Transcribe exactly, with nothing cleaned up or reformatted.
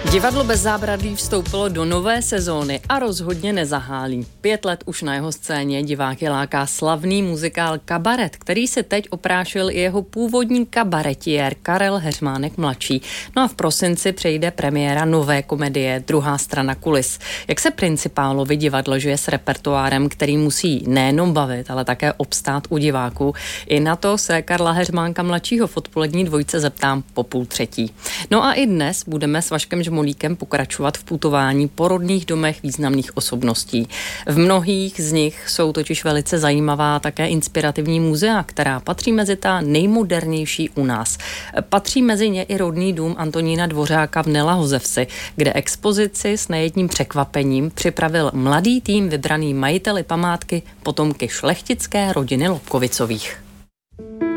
Divadlo Bez zábradlí vstoupilo do nové sezóny a rozhodně nezahálí. Pět let už na jeho scéně diváky láká slavný muzikál Kabaret, který se teď oprášil i jeho původní kabaretiér Karel Heřmánek mladší. No a v prosinci přejde premiéra nové komedie Druhá strana kulis. Jak se principálovi divadlo žije s repertoárem, který musí nejenom bavit, ale také obstát u diváků? I na to se Karla Heřmánka mladšího v odpolední dvojce zeptám po půl třetí. No a i dnes budeme s Vaškem Žmolíkem pokračovat v putování po rodných domech významných osobností. V mnohých z nich jsou totiž velice zajímavá také inspirativní muzea, která patří mezi ta nejmodernější u nás. Patří mezi ně i rodný dům Antonína Dvořáka v Nelahozevsi, kde expozici s nejedním překvapením připravil mladý tým vybraný majiteli památky potomky šlechtické rodiny Lobkovicových.